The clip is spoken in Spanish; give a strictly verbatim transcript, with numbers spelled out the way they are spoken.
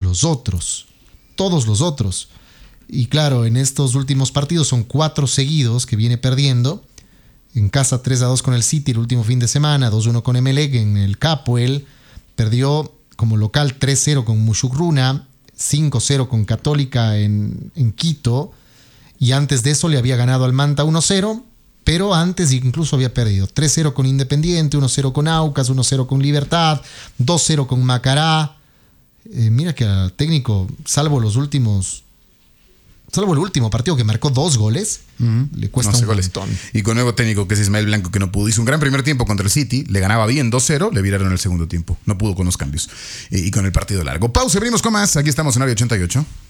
los otros. Todos los otros. Y claro, en estos últimos partidos son cuatro seguidos que viene perdiendo. En casa tres a dos con el City el último fin de semana, dos uno con Emelec en el Capuel. Perdió como local tres cero con Mushugruna, cinco cero con Católica en, en Quito. Y antes de eso le había ganado al Manta uno cero, pero antes incluso había perdido tres cero con Independiente, uno cero con Aucas, uno cero con Libertad, dos cero con Macará. Eh, mira que al técnico, salvo los últimos... Salvo el último partido que marcó dos goles, uh-huh. le cuesta no un goles. montón. Y con nuevo técnico que es Ismael Blanco, que no pudo. Hizo un gran primer tiempo contra el City, le ganaba bien dos cero, le viraron el segundo tiempo. No pudo con los cambios. Y, y con el partido largo. Pausa, abrimos con más. Aquí estamos en Área ochenta y ocho.